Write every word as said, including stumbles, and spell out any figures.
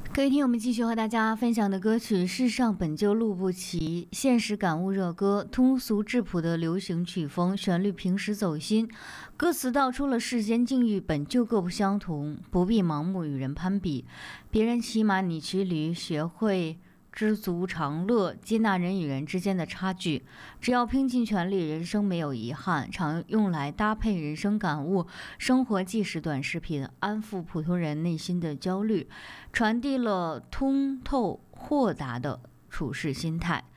各位听友们，继续和大家分享的歌曲《世上本就路不齐》，现实感悟热歌，通俗质朴的流行曲风，旋律平实走心，歌词道出了世间境遇本就各不相同，不必盲目与人攀比，别人骑马你骑驴，学会知足常乐，接纳人与人之间的差距，只要拼尽全力，人生没有遗憾。常用来搭配人生感悟、生活纪实短视频，安抚普通人内心的焦虑，传递了通透豁达的处事心态。